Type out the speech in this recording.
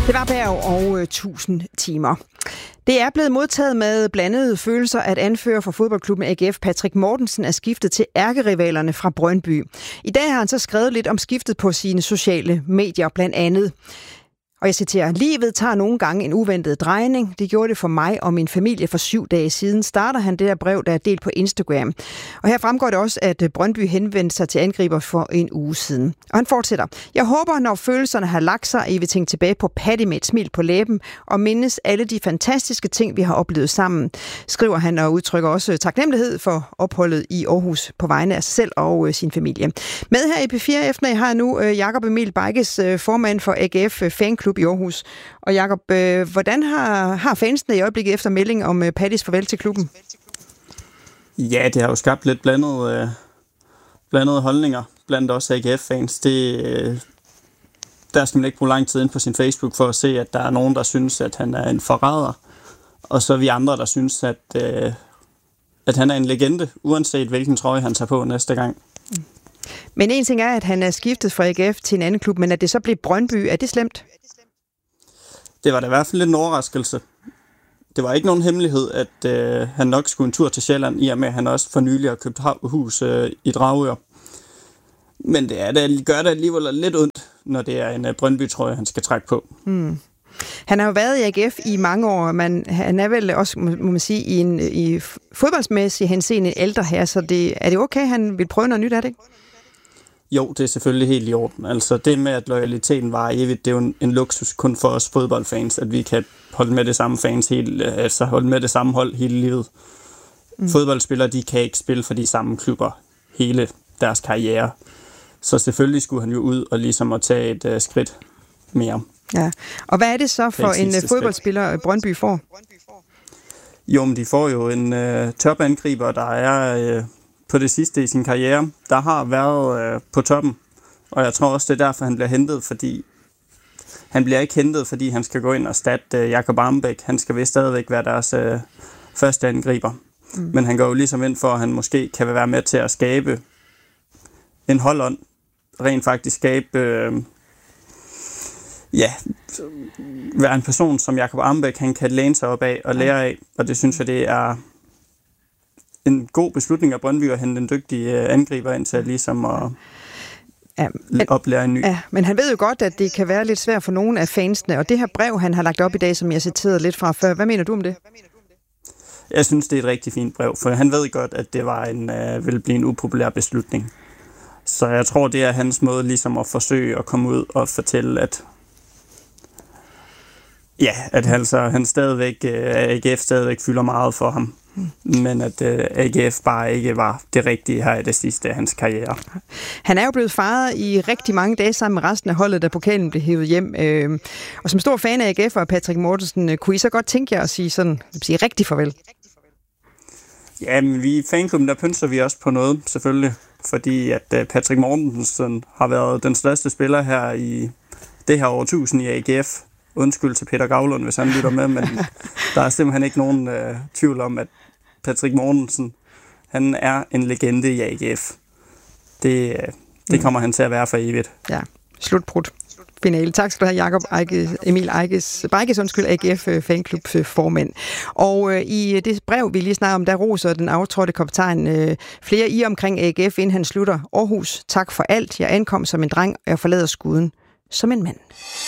Det var Berg og 1000 timer. Det er blevet modtaget med blandede følelser, at anfører for fodboldklubben AGF, Patrick Mortensen, er skiftet til ærkerivalerne fra Brøndby. I dag har han så skrevet lidt om skiftet på sine sociale medier, blandt andet. Og jeg citerer, livet tager nogle gange en uventet drejning. Det gjorde det for mig og min familie for 7 dage siden. Starter han det der brev, der er delt på Instagram. Og her fremgår det også, at Brøndby henvendte sig til angriber for en uge siden. Og han fortsætter. Jeg håber, når følelserne har lagt sig, at I vil tænke tilbage på Paddy med et smil på læben og mindes alle de fantastiske ting, vi har oplevet sammen. Skriver han og udtrykker også taknemmelighed for opholdet i Aarhus på vegne af sig selv og sin familie. Med her i P4 Eftermiddag har jeg nu Jakob Emil Beiges, formand for AGF Fanklub i Aarhus. Og Jakob, hvordan har fansene i øjeblikket efter melding om Paddys farvel til klubben? Ja, det har jo skabt lidt blandede holdninger blandt os AGF-fans. Der skal man ikke bruge lang tid ind på sin Facebook for at se, at der er nogen, der synes, at han er en forræder. Og så er vi andre, der synes, at han er en legende, uanset hvilken trøje han tager på næste gang. Men en ting er, at han er skiftet fra AGF til en anden klub, men at det så bliver Brøndby, er det slemt? Det var da i hvert fald lidt en overraskelse. Det var ikke nogen hemmelighed, at han nok skulle en tur til Sjælland, i og med at han også for nylig har købt hus i Dragør. Men det gør det alligevel lidt ondt, når det er en Brøndby-trøje, han skal trække på. Han har jo været i AGF i mange år, men han er vel også, må man sige, i fodboldsmæssig henseende ældre her, så er det okay, han vil prøve noget nyt, er det ikke? Jo, det er selvfølgelig helt i orden. Altså det med, at loyaliteten varer evigt, det er jo en luksus kun for os fodboldfans, at vi kan holde med det samme holde med det samme hold hele livet. Fodboldspillere, de kan ikke spille for de samme klubber hele deres karriere. Så selvfølgelig skulle han jo ud og ligesom at tage et skridt mere. Ja. Og hvad er det så for en fodboldspiller, Brøndby får? Jo, men de får jo en topangriber, der er på det sidste i sin karriere, der har været på toppen. Og jeg tror også, det er derfor, han bliver hentet, fordi han bliver ikke hentet, fordi han skal gå ind og erstatte Jakob Armbæk. Han skal vist stadigvæk være deres første angriber. Men han går jo ligesom ind for, at han måske kan være med til at skabe en holdånd. Rent faktisk skabe være en person, som Jakob Armbæk han kan læne sig op af og lære af. Og det synes jeg, det er en god beslutning af Brøndby at hente en dygtig angriber ind til ligesom at oplære en ny. Ja, men han ved jo godt, at det kan være lidt svært for nogle af fansene, og det her brev, han har lagt op i dag, som jeg citerede lidt fra før, hvad mener du om det? Jeg synes, det er et rigtig fint brev, for han ved godt, at det var ville blive en upopulær beslutning. Så jeg tror, det er hans måde ligesom at forsøge at komme ud og fortælle, at han stadigvæk, AGF stadigvæk fylder meget for ham. Men at AGF bare ikke var det rigtige her i det sidste af hans karriere. Han er jo blevet fejret i rigtig mange dage sammen med resten af holdet, da pokalen blev hævet hjem. Og som stor fan af AGF og Patrick Mortensen, kunne I så godt tænke jer at sige rigtig farvel? Ja, men vi i fanklubben, der pynser vi også på noget, selvfølgelig. Fordi at Patrick Mortensen har været den største spiller her i det her årtusind i AGF. Undskyld til Peter Gavlund, hvis han lytter med, men der er simpelthen ikke nogen tvivl om, at Patrick Mortensen, han er en legende i AGF. Det kommer han til at være for evigt. Ja, slutbrud. Finale. Tak skal du have, Jakob Emil Beiges, AGF Fanklub formand. Og i det brev, vi lige snakker om, der roser den aftrådte kaptajn flere i omkring AGF, inden han slutter. Aarhus, tak for alt. Jeg ankom som en dreng, og jeg forlader skuden som en mand.